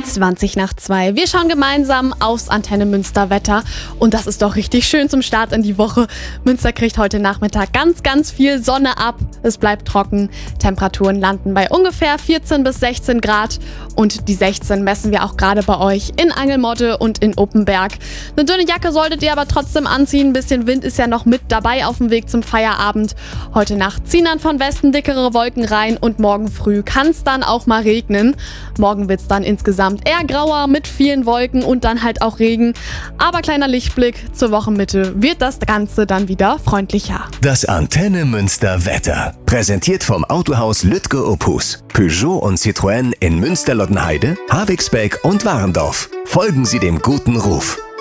2:20. Wir schauen gemeinsam aufs Antenne Münster Wetter und das ist doch richtig schön zum Start in die Woche. Münster kriegt heute Nachmittag ganz viel Sonne ab. Es bleibt trocken. Temperaturen landen bei ungefähr 14 bis 16 Grad und die 16 messen wir auch gerade bei euch in Angelmodde und in Uppenberg. Eine dünne Jacke solltet ihr aber trotzdem anziehen. Ein bisschen Wind ist ja noch mit dabei auf dem Weg zum Feierabend. Heute Nacht ziehen dann von Westen dickere Wolken rein und morgen früh kann es dann auch mal regnen. Morgen wird es dann insgesamt eher grauer mit vielen Wolken und dann halt auch Regen. Aber kleiner Lichtblick, zur Wochenmitte wird das Ganze dann wieder freundlicher. Das Antenne Münster Wetter. Präsentiert vom Autohaus Lütke Opus. Peugeot und Citroën in Münster-Lottenheide, Havixbeck und Warendorf. Folgen Sie dem guten Ruf.